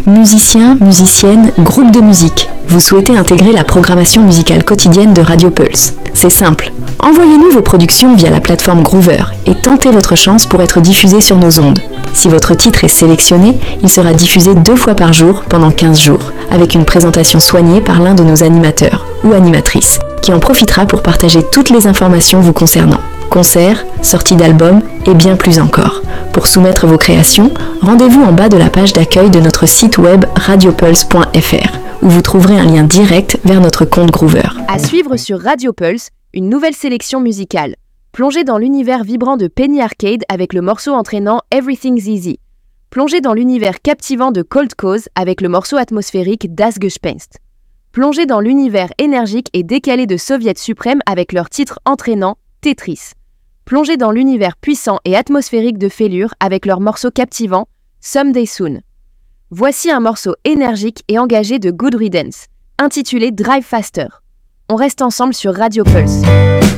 Musiciens, musiciennes, groupe de musique, vous souhaitez intégrer la programmation musicale quotidienne de Radio Pulse. C'est simple. Envoyez-nous vos productions via la plateforme Groover et tentez votre chance pour être diffusé sur nos ondes. Si votre titre est sélectionné, il sera diffusé 2 fois par jour pendant 15 jours, avec une présentation soignée par l'un de nos animateurs ou animatrices, qui en profitera pour partager toutes les informations vous concernant. Concerts, sorties d'albums et bien plus encore. Pour soumettre vos créations, rendez-vous en bas de la page d'accueil de notre site web radiopulse.fr, où vous trouverez un lien direct vers notre compte Groover. À suivre sur Radio Pulse, une nouvelle sélection musicale. Plongez dans l'univers vibrant de Penny Arcade avec le morceau entraînant Everything's Easy. Plongez dans l'univers captivant de Cold Cause avec le morceau atmosphérique Das Gespenst. Plongez dans l'univers énergique et décalé de Soviet Suprême avec leur titre entraînant Tetris. Plongez dans l'univers puissant et atmosphérique de Fêlure avec leur morceau captivant Someday Soon. Voici un morceau énergique et engagé de Good Riddance, intitulé Drive Faster. On reste ensemble sur Radio Pulse.